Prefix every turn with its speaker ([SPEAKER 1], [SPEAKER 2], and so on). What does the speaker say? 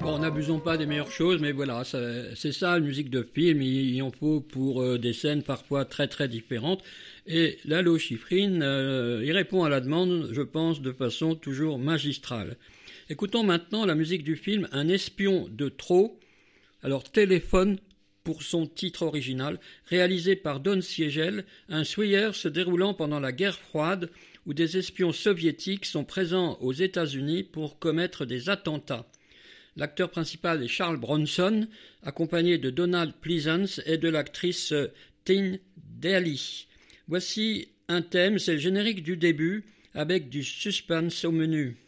[SPEAKER 1] Bon, n'abusons pas des meilleures choses, mais voilà, c'est ça, la musique de film. Il en faut pour des scènes parfois très très différentes. Et Lalo Schifrin, il répond à la demande, je pense, de façon toujours magistrale. Écoutons maintenant la musique du film Un espion de trop. Alors, Téléphone pour son titre original, réalisé par Don Siegel, un thriller se déroulant pendant la guerre froide où des espions soviétiques sont présents aux États-Unis pour commettre des attentats. L'acteur principal est Charles Bronson, accompagné de Donald Pleasence et de l'actrice Tin Daly. Voici un thème, c'est le générique du début, avec du suspense au menu.